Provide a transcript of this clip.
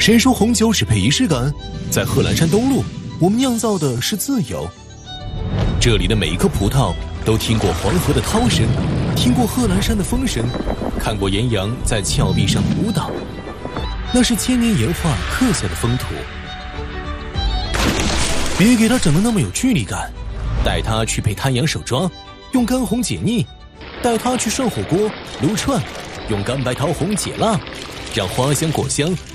谁说红酒只配仪式感？在贺兰山东路，我们酿造的是自由。这里的每一颗葡萄都听过黄河的涛声，听过贺兰山的风声，看过岩羊在峭壁上的舞蹈。那是千年岩画刻下的风土。别给它整得那么有距离感，带它去配滩羊手抓，用干红解腻；带它去涮火锅、撸串，用干白桃红解辣，让花香果香